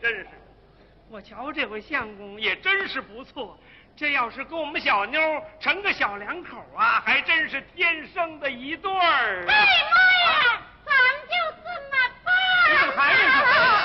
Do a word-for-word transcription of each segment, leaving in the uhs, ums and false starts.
真是。我瞧这回相公也真是不错，这要是跟我们小妞成个小两口啊，还真是天生的一对儿。 哎妈呀，咱们就这么办。 你怎么还没走？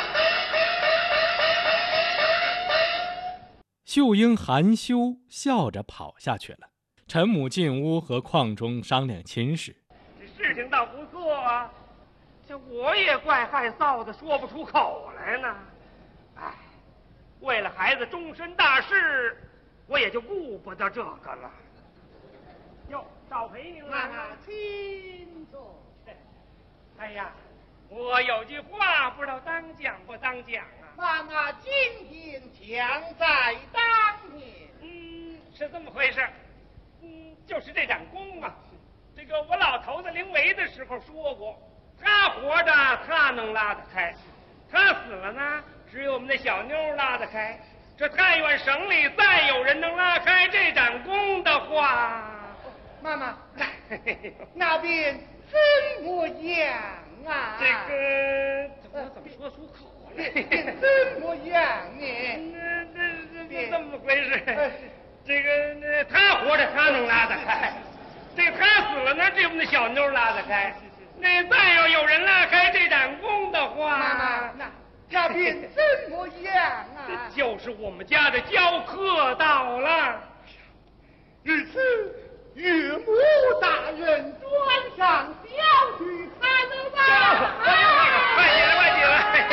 秀英含羞笑着跑下去了。陈母进屋和邝中商量亲事。 这事情倒不错啊，这我也怪害臊的，说不出口来呢。哎，为了孩子终身大事，我也就顾不得这个了。哟，少陪您了。 请坐。 哎呀，我有句话不知道当讲不当讲啊。 妈妈今天将在当年。 嗯，是这么回事。嗯，就是这展功啊，这个我老头子临危的时候说过，他活着他能拉得开，他死了呢，只有我们那小妞拉得开。这太原省里再有人能拉开这展功的话， 妈妈，那边怎么样啊？ 这个我怎么说出口来？ 怎么样呢？ 这这这这么回事？这个那他活着他能拉得开，这个他死了呢，这我们的小妞拉得开。那再要有人拉开这盏功的话， 妈妈，那那边怎么样啊？ 就是我们家的教课到了。 日此岳母大人转上小婿看了吧？ 快起来，快起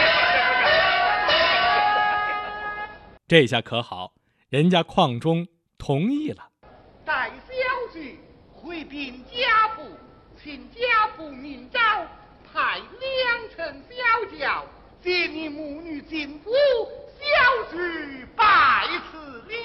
来！ 这下可好，人家邝中同意了。 待小婿回禀家父，请家父明诏，派两乘小轿接你母女进府，小婿拜辞了。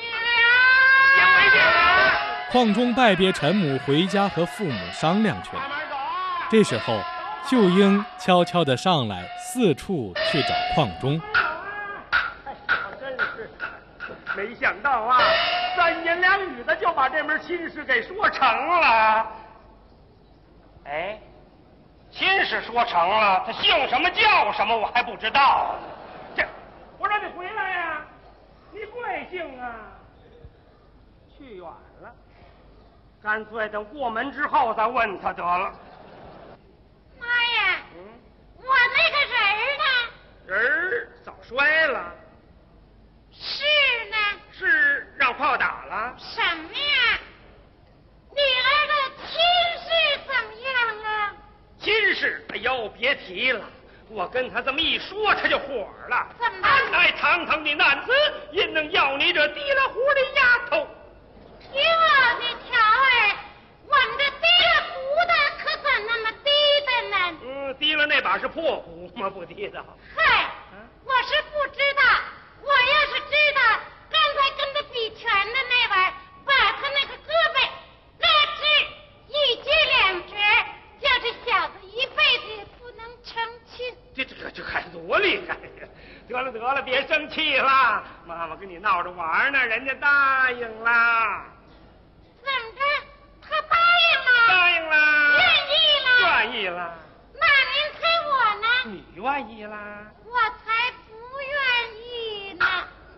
邝中拜别陈母回家和父母商量去了。这时候秀英悄悄地上来，四处去找邝中。 真是没想到啊，三言两语的就把这门亲事给说成了。哎，亲事说成了，他姓什么叫什么我还不知道呢。这，我让你回来呀、啊，你贵姓啊？去远了，干脆等过门之后再问他得了。 妈呀，嗯，我那个人儿呢？ 人儿早摔了。 是呢？ 是让炮打了？ 什么呀？你儿的亲事怎么样啊？ 亲事，哎呦，别提了，我跟他这么一说，他就火了。 怎么？ 俺乃堂堂的男子，因能要你这提了壶的丫头？ 哟，你瞧儿，我们这提了壶的可怎那么低的呢？ 嗯，提了那把是破壶吗？不提的。 嗨，我是不知道。我要是知道，刚才跟他比拳的那位，把他那个胳膊拉直一截两截，叫这小子一辈子也不能成亲。 这这这这还多厉害呀！得了得了，别生气了，妈妈跟你闹着玩呢，人家答应了。 怎么着？他答应了？ 答应了。 愿意了？ 愿意了。 那您猜我呢？ 你愿意啦？ 我才不愿意呢。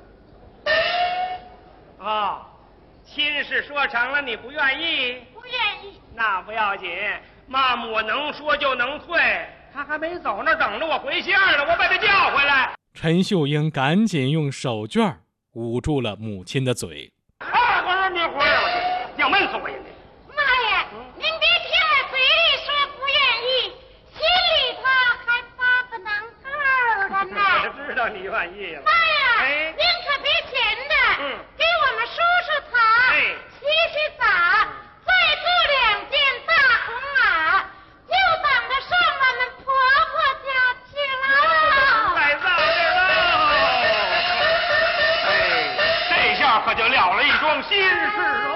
哦，亲事说成了，你不愿意？ 不愿意。 那不要紧，妈妈我能说就能退。他还没走那等着我回信了，我把他叫回来。 陈秀英赶紧用手绢捂住了母亲的嘴。 啊，我说你回来，我要闷死我呀你！ 妈呀，嗯、您别听我嘴里说不愿意，心里头还发个能够的呢。 我知道你愿意了。 妈呀， 哎， 您可别闲着， 嗯， 给我们梳梳头， 哎， 洗洗澡，再做两件大红袄，就等着上我们婆婆家去了。 在造这喽！哎，这下可就了了一桩心事哦。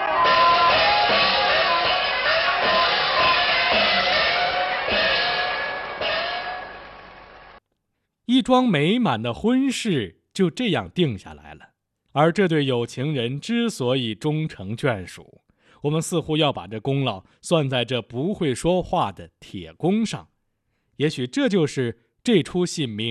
一桩美满的婚事就这样定下来了。而这对有情人之所以终成眷属，我们似乎要把这功劳算在这不会说话的铁公上。也许这就是这出戏名